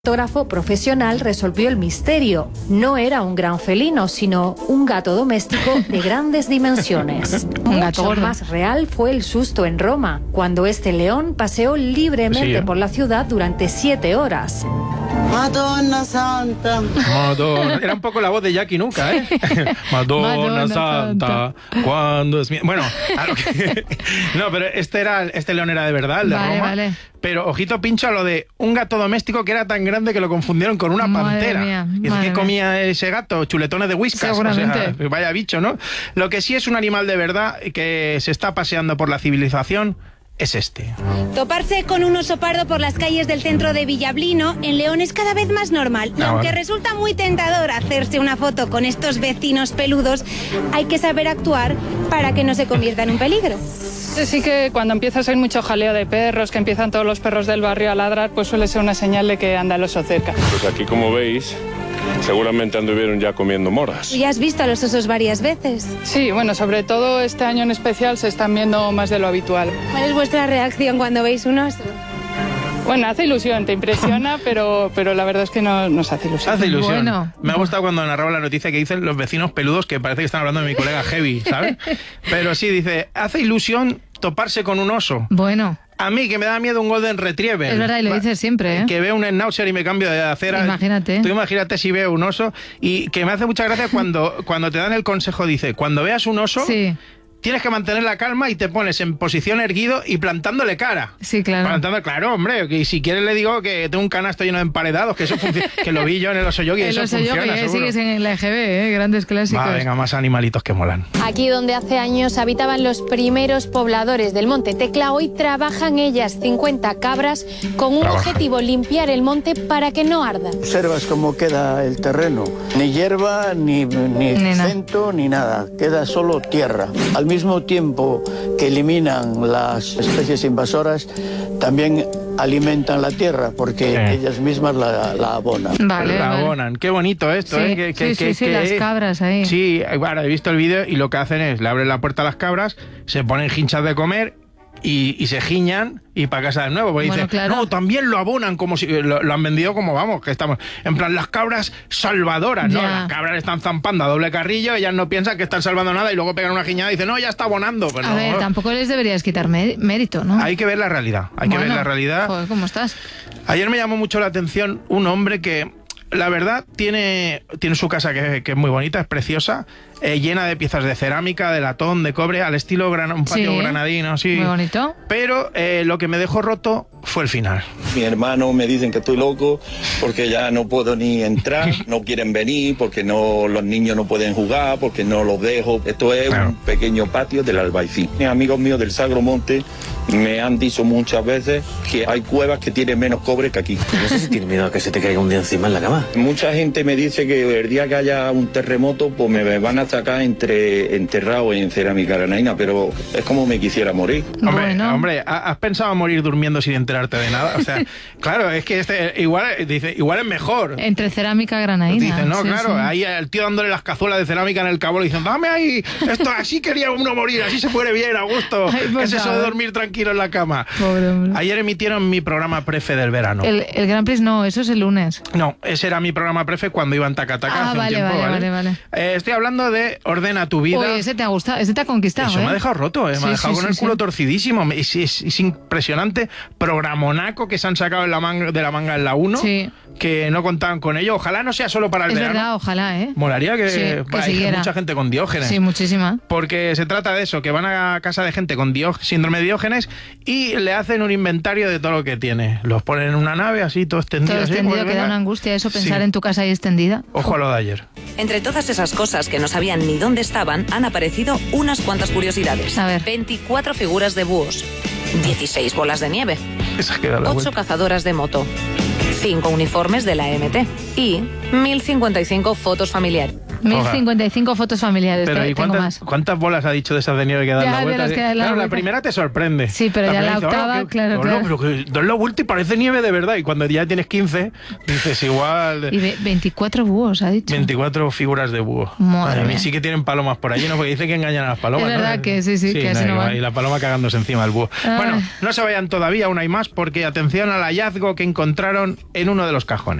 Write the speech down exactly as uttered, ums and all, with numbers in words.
fotógrafo profesional resolvió el misterio. No era un gran felino, sino un gato doméstico de grandes dimensiones. Un gato Mucho gordo. más real fue el susto en Roma, cuando este león paseó libremente Sí, ¿eh? por la ciudad durante siete horas. Madonna Santa. Madonna. Era un poco la voz de Jackie Nuka, ¿eh? Madonna, Madonna Santa, Santa. cuando es mi... Bueno, a lo que... no, pero este era este león era de verdad, el de Vale, Roma. vale. Pero ojito pincho a lo de un gato doméstico que era tan grande que lo confundieron con una Madre pantera. mía, y es madre que mía. comía ese gato, chuletones de Whiskas. Seguramente. O sea, vaya bicho, ¿no? Lo que sí es un animal de verdad que se está paseando por la civilización es este. Toparse con un oso pardo por las calles del centro de Villablino en León es cada vez más normal. Y Ah, aunque vale. resulta muy tentador hacerse una foto con estos vecinos peludos, hay que saber actuar para que no se convierta en un peligro. Sí que cuando empieza a ser mucho jaleo de perros, que empiezan todos los perros del barrio a ladrar, pues suele ser una señal de que anda el oso cerca. Pues aquí, como veis, seguramente anduvieron ya comiendo moras. ¿Tú ya has visto a los osos varias veces? Sí, bueno, sobre todo este año en especial se están viendo más de lo habitual. ¿Cuál es vuestra reacción cuando veis un oso? Bueno, hace ilusión, te impresiona, pero, pero la verdad es que no nos hace ilusión. Hace ilusión. Bueno. Me ha gustado cuando narraba la noticia que dicen los vecinos peludos, que parece que están hablando de mi colega Heavy, ¿sabes? Pero sí, dice, hace ilusión toparse con un oso. Bueno, A mí, que me da miedo un Golden Retriever. es verdad, y lo Va- dices siempre, ¿eh? Que veo un Schnauzer y me cambio de acera. Imagínate. Tú imagínate si veo un oso. Y que me hace mucha gracia cuando, cuando te dan el consejo, dice, cuando veas un oso, Sí, tienes que mantener la calma y te pones en posición erguido y plantándole cara. sí, claro. Plantando, claro, hombre, que si quieres le digo que tengo un canasto lleno de emparedados, que eso funciona, que lo vi yo en el oso yogi, El eso oso yogi, funciona, eh, seguro. sigues en la E G B, ¿eh? Grandes clásicos. Va, venga, más animalitos que molan. Aquí donde hace años habitaban los primeros pobladores del Monte Tecla, hoy trabajan ellas, cincuenta cabras, con un Trabajan. objetivo, limpiar el monte para que no arda. Observas cómo queda el terreno. Ni hierba, ni, ni Ni nada. cento, ni nada. Queda solo tierra. Al mismo tiempo que eliminan las especies invasoras, también alimentan la tierra porque Sí. ellas mismas la, la abonan. Vale, la vale. abonan. Qué bonito esto, Sí, ¿eh? Que- que- sí, sí, que- sí, que- las cabras ahí. Sí, ahora he visto el vídeo y lo que hacen es, le abren la puerta a las cabras, se ponen hinchas de comer y, y se giñan y para casa de nuevo. Porque Bueno, dicen, claro. no, también lo abonan como si lo, lo han vendido como vamos, que estamos. En plan, las cabras salvadoras, ¿no? Ya. Las cabras le están zampando a doble carrillo, ellas no piensan que están salvando nada y luego pegan una giñada y dicen, no, ya está abonando. Pues A no. ver, tampoco les deberías quitar mé- mérito, ¿no? Hay que ver la realidad, hay que ver Bueno, la realidad. Joder, ¿cómo estás? Ayer me llamó mucho la atención un hombre que, la verdad, tiene, tiene su casa que, que es muy bonita, es preciosa, eh, llena de piezas de cerámica, de latón, de cobre, al estilo gran, un patio Sí, granadino, sí. muy bonito. Pero eh, lo que me dejó roto fue el final. Mi hermano me dicen que estoy loco porque ya no puedo ni entrar, no quieren venir porque no los niños no pueden jugar, porque no los dejo. Esto es Claro. un pequeño patio del Albaicín. Mis amigos míos del Sagromonte me han dicho muchas veces que hay cuevas que tienen menos cobre que aquí. No sé si tienes miedo a que se te caiga un día encima en la cama. Mucha gente me dice que el día que haya un terremoto pues me van a sacar entre, enterrado en cerámica granaína, pero es como me quisiera morir. Hombre, Bueno. hombre, ¿ha- ¿has pensado morir durmiendo sin enterarte de nada? O sea, claro, es que este igual, dice, igual es mejor. Entre cerámica granaína. Dice, no, sí, claro, sí. ahí el tío dándole las cazuelas de cerámica en el cabo, le dicen, dame ahí, esto así quería uno morir, así se muere bien, a gusto. Ay, por ¿Qué es eso de favor. dormir tranquilo en la cama? Pobre hombre. Ayer emitieron mi programa prefe del verano. El, el Gran Prix no, eso es el lunes. No, ese era mi programa prefe cuando iba en Taca Taca Ah, hace vale, un tiempo, vale, ¿vale? vale, vale. Eh, estoy hablando de Ordena tu vida. Oye, ese te ha gustado, ese te ha conquistado, Eso ¿eh? me ha dejado roto, eh, me Sí, ha dejado sí, con sí, el culo sí. torcidísimo. Es, es- es impresionante. Programonaco que se han sacado en la manga, de la manga en la uno, Sí. que no contaban con ello. Ojalá no sea solo para el Es verano. verdad, ojalá, ¿eh? Molaría que, Sí, que bah, hay siguiera. mucha gente con Diógenes. Sí, muchísima. Porque se trata de eso, que van a casa de gente con Dió- síndrome de Diógenes y le hacen un inventario de todo lo que tiene. Los ponen en una nave así, todo extendido. Todo así, extendido, pues, que da venga. una angustia eso, pensar Sí. en tu casa ahí extendida. Ojo a lo de ayer. Entre todas esas cosas que no sabían ni dónde estaban, han aparecido unas cuantas curiosidades. A ver. veinticuatro figuras de búhos, dieciséis bolas de nieve, Esa que da la ocho vuelta. cazadoras de moto, cinco uniformes de la M T y mil cincuenta y cinco fotos familiares. mil cincuenta y cinco fotos familiares. Pero ¿y tengo cuántas, más. cuántas bolas ha dicho de esas de nieve que dan Ya, la de vuelta? las que dan la Claro, la vuelta. primera te sorprende. Sí, pero ya la primera dices, octava, "Oh, qué- claro, no, claro. no, pero que das la vuelta y parece nieve de verdad. Y cuando ya tienes quince, dices igual... Y ve- veinticuatro búhos, ha dicho. veinticuatro figuras de búho. Madre A mí mía. sí que tienen palomas por allí, ¿no? Porque dicen que engañan a las palomas. Es ¿no? verdad que sí, sí, que así nada, no igual, van. y la paloma cagándose encima del búho. Ay. Bueno, no se vayan todavía, aún hay más, porque atención al hallazgo que encontraron en uno de los cajones.